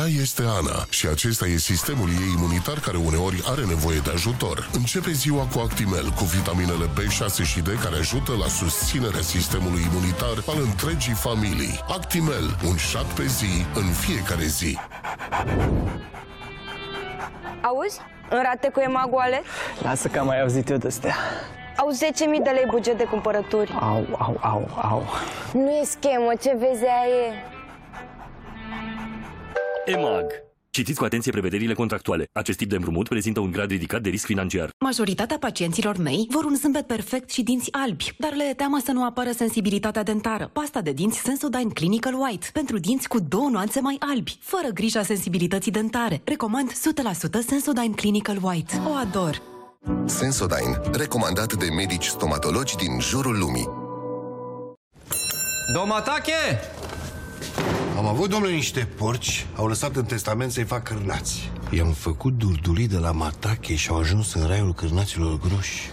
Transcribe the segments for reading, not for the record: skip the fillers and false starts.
este Ana și acesta e sistemul ei imunitar care uneori are nevoie de ajutor. Începe ziua cu Actimel, cu vitaminele B6 și D care ajută la susținerea sistemului imunitar al întregii familii. Actimel, un șat pe zi, în fiecare zi. Auzi? În rate cu EMAG goale? Lasă că am mai auzit eu de-astea. Au 10.000 de lei buget de cumpărături. Au. Nu e schemă, ce vezi aia e? EMAG. Citiți cu atenție prevederile contractuale. Acest tip de împrumut prezintă un grad ridicat de risc financiar. Majoritatea pacienților mei vor un zâmbet perfect și dinți albi, dar le e teamă să nu apară sensibilitatea dentară. Pasta de dinți Sensodyne Clinical White, pentru dinți cu 2 nuanțe mai albi, fără grija sensibilității dentare. Recomand 100% Sensodyne Clinical White. O ador! Sensodyne, recomandat de medici stomatologi din jurul lumii. Domatache! Am avut, domnule, niște porci, au lăsat în testament să-i fac cârnați. I-am făcut durdulii de la Matache și au ajuns în raiul cârnaților groși.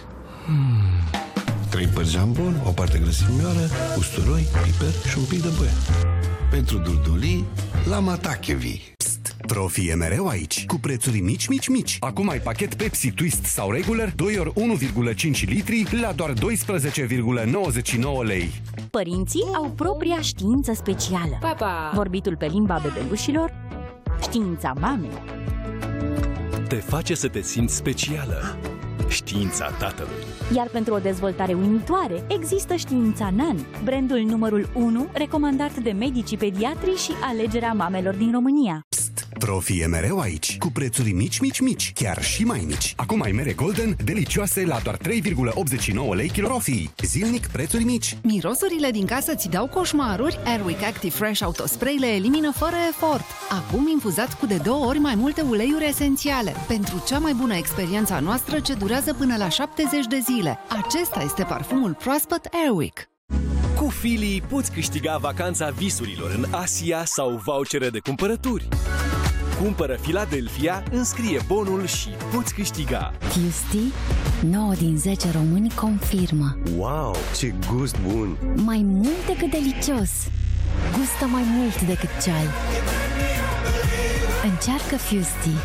3 părți jambon, o parte grăsimioară, usturoi, piper și un pic de băie. Pentru durdulii, la Matache vii. Profi e mereu aici, cu prețuri mici. Acum ai pachet Pepsi Twist sau regular, 2 ori 1,5 litri la doar 12,99 lei. Părinții au propria știință specială. Papa! Vorbitul pe limba bebelușilor, știința mamei. Te face să te simți specială. Știința tatălui. Iar pentru o dezvoltare uimitoare, există știința NAN, brandul numărul 1 recomandat de medicii pediatri și alegerea mamelor din România. Profi e mereu aici, cu prețuri mici, chiar și mai mici. Acum ai mere Golden, delicioase la doar 3,89 lei kilo. Profi, zilnic prețuri mici. Mirosurile din casă ți dau coșmaruri? Airwick Active Fresh Autospray le elimină fără efort. Acum infuzat cu de 2 ori mai multe uleiuri esențiale. Pentru cea mai bună experiență a noastră ce durează până la 70 de zile. Acesta este parfumul proaspăt Airwick. Cu Fili poți câștiga vacanța visurilor în Asia sau vouchere de cumpărături. Cumpără Philadelphia, înscrie bonul și poți câștiga. Tuesday, 9 din 10 români confirmă. Wow, ce gust bun! Mai mult decât delicios. Gustă mai mult decât ceai. Încearcă Fusti.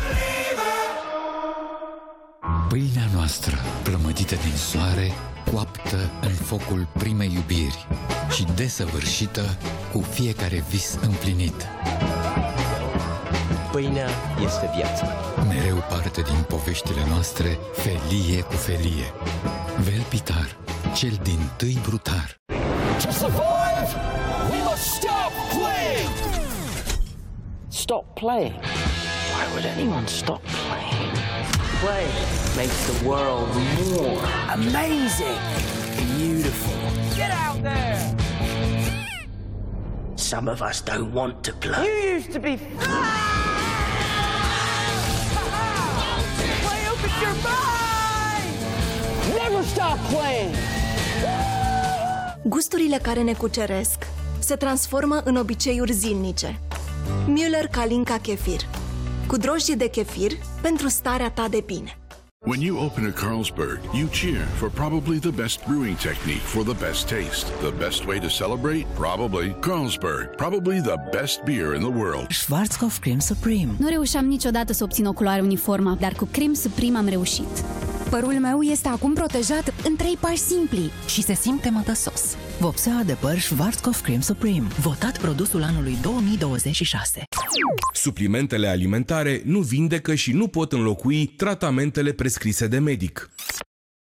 Pâinea noastră, plămădită din soare, coaptă în focul primei iubiri și desăvârșită cu fiecare vis împlinit. Pâinea este viața. Mereu parte din poveștile noastre, felie cu felie. Velpitar, cel din-tâi brutar. To survive, we must stop playing! Stop playing? Why would anyone stop playing? Play makes the world more amazing, beautiful. Get out there! Some of us don't want to play. You used to be... Play open your mind! Never stop playing! Gusturile care ne cuceresc se transformă în obiceiuri zilnice. Müller Kalinka Kefir, cu drojdie de kefir pentru starea ta de bine. When you open a Carlsberg, you cheer for probably the best brewing technique for the best taste. The best way to celebrate? Probably Carlsberg. Probably the best beer in the world. Schwarzkopf Creme Supreme. Nu reușeam niciodată să obțin o culoare uniformă, dar cu Creme Supreme am reușit. Părul meu este acum protejat în 3 pași simpli și se simte mătăsos. Vopsea de păr Schwarzkopf Creme Supreme, votat produsul anului 2026. Suplimentele alimentare nu vindecă și nu pot înlocui tratamentele prescrise de medic.